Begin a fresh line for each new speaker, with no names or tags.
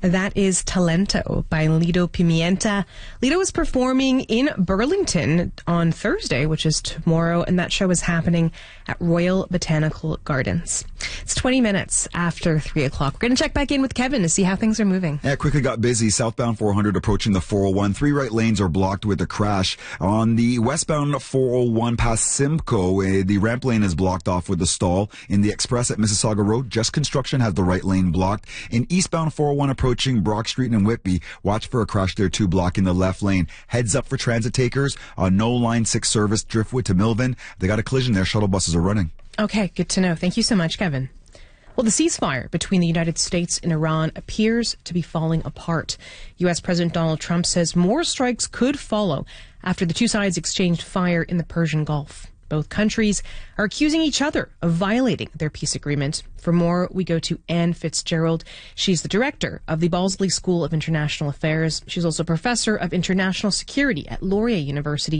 That is Talento by Lido Pimienta. Lido is performing in Burlington on Thursday, which is tomorrow, and that show is happening at Royal Botanical Gardens. It's 20 minutes after 3 o'clock. We're going to check back in with Kevin to see how things are moving.
Yeah, it quickly got busy. Southbound 400 approaching the 401. 3 right lanes are blocked with a crash. On the westbound 401 past Simcoe, the ramp lane is blocked off with a stall. In the express at Mississauga Road, just construction has the right lane blocked. In eastbound 401 approaching Brock Street and Whitby, watch for a crash there too, blocking the left lane. Heads up for transit takers. No Line 6 service Driftwood to Milvin. They got a collision there. Shuttle buses are running.
Okay, good to know. Thank you so much, Kevin. Well, the ceasefire between the United States and Iran appears to be falling apart. U.S. President Donald Trump says more strikes could follow after the two sides exchanged fire in the Persian Gulf. Both countries are accusing each other of violating their peace agreement. For more, we go to Anne Fitzgerald. She's the director of the Balsley School of International Affairs. She's also professor of international security at Laurier University.